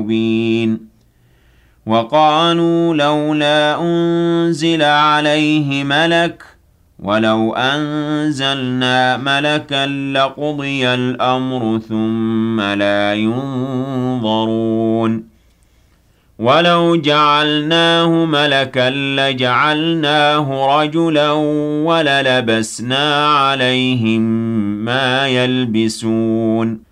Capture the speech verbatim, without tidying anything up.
مبين وقالوا لولا أنزل عليه ملك ولو أنزلنا ملكا لقضي الأمر ثم لا ينظرون ولو جعلناه ملكا لجعلناه رجلا وللبسنا عليهم ما يلبسون